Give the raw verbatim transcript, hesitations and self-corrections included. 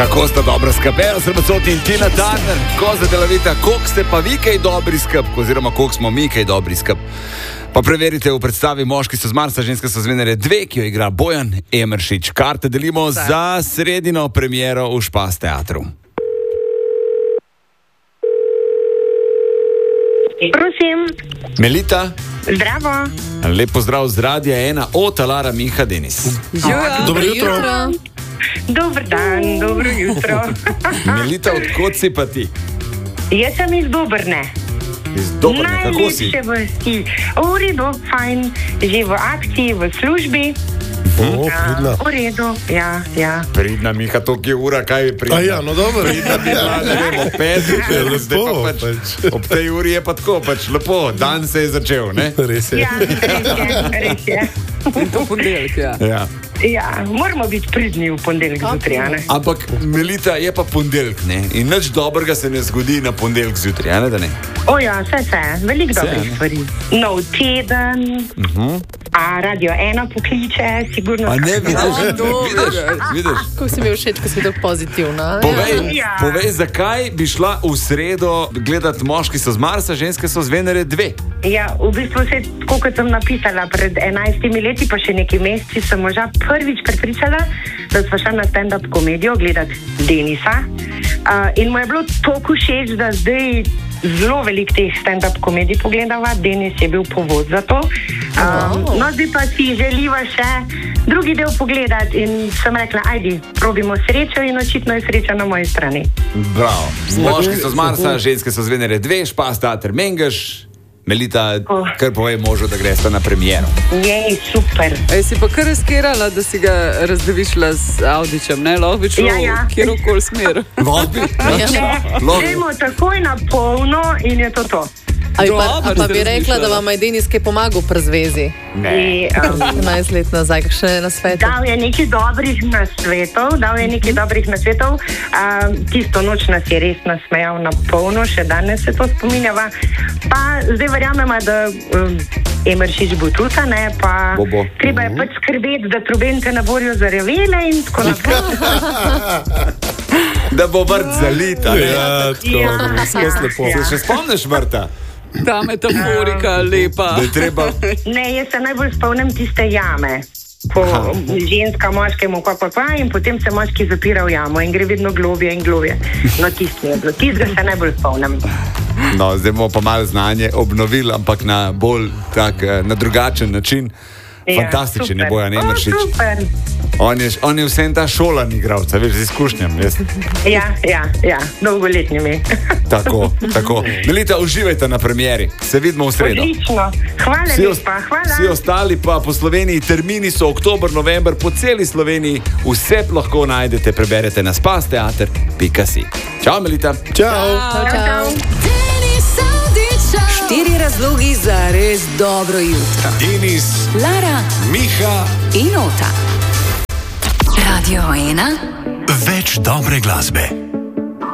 Kako sta dobra skapela, Srbacoti in Tina Turner, ko zadelavita, koliko ste pa vi kaj dobri skap, oziroma koliko smo mi kaj dobri skap. Pa preverite v predstavi Moški so z Marsa, ženske so z Venere dve, ki jo igra Bojan Emeršič. Karte delimo Zdaj. za sredino premiero v Špas teatru. Prosim. Melita. Zdravo. Lep pozdrav z Radia ena od Lara Miha Denis. Živijo, dobro jutro. Dober dan, dobro jutro. Melita, odkot si pa ti? Jaz sem iz Dobrne. Iz Dobrne, kako si? Najlepše vesti. V redu, fajn, že v akciji, v službi. O, pridna. V redu, ja, ja. Pridna, Miha, toliko je ura, kaj je pridna? A ja, no dobro. Pridna bi bila, ne vem, ob petih, zdaj pa pač, ob tej uri je pa tako, pač lepo, dan se je začel, ne? Res je. Ja, res je, res je. In to ponedeljek, ja. Ja. Ja, moramo biti pridni v ponedeljek zjutraj, a ne? Ampak, Melita, je pa ponedeljek, ne? In nič dobrega se ne zgodi na ponedeljek zjutraj, a ne, da ne? O ja, vse se, veliko dobrih ne? stvari. Nov teden, Uh-huh. a Radio ena pokliče, sigurno. A ne, vidiš, A, dobro. vidiš, vidiš. Kako si mi všeč, ko si tako pozitivna. Povej, Ja. povej, zakaj bi šla v sredo gledat Moški so z Marsa, ženske so z Venere dve? Ja, v bistvu se, tako kot sem napisala, pred enajstimi leti, pa še nekaj meseci, sem moža prvič prepričala, da sva šla na stand-up komedijo gledati Denisa. Uh, in mu je bilo toliko všeč, da zdaj zelo veliko teh stand-up komedij pogledava. Denis je bil povod za to. Uh, no, zdaj pa si želiva še drugi del pogledati in sem rekla, ajdi, probimo srečo in očitno je sreča na moji strani. Bravo. Moški so z Marsa, ženske so z Venere dve, Špas teater Mengeš. Melita, Oh. kar povej možu, da gresta na premiero. Jej, super. Ej, si pa kar riskirala, da si ga razdevišla z Audičem, ne? Lahko bi šlo Ja, ja. v kjerkoli smer. Lahko Ne, gremo takoj na polno in je to to. A bi pa, a Dobro, pa ste bi rekla, razmišljala. da vam je Denis kaj pomagal pri zvezi? I, um, enajst let nazaj, kakšne nasvete? Dal je nekaj dobrih nasvetov, dal je nekaj dobrih nasvetov. Um, tisto noč nas je res nasmejal na polno, še danes se to spominjava. Pa zdaj verjamemo, da um, Emeršič bo tudi, ne, pa Bo, bo. treba je pač skrbeti, da trubente ne bojo zarevele in tako naprej. Da bo vrt zalita. ne? Ja, tako, Ja, skos lepo. ja. Se še spomniš vrta? Ta metaforika, lepa. Da je treba... Ne, jaz se najbolj spomnim tiste jame. Ko ženska moškemu pa pa pa in potem se moški zapira v jamo in gre vedno globje in globje. No, tisti je bilo, tistega se najbolj spomnim. No, zdaj bomo pa malo znanje obnovili, ampak na bolj tak, eh, na drugačen način. Fantastičen je Bojan Emeršič. O, super. On je, on je vsem ta šolan igralca, veš, z izkušnjami. Jaz. Ja, ja, ja, dolgoletnimi. Tako, tako. Melita, uživajte na premieri. Se vidimo v sredo. Odlično. Hvala Vsi, os- lepa, hvala. vsi ostali pa po Sloveniji, termini so oktober, november, po celi Sloveniji. Vse lahko najdete, preberete na spas teater pika si. Čau, Melita. Čau. Čau, čau. Štiri razlogi za res dobro jutro. Denis, Lara Miha, in Ota. Radio ena. več dobre glasbe.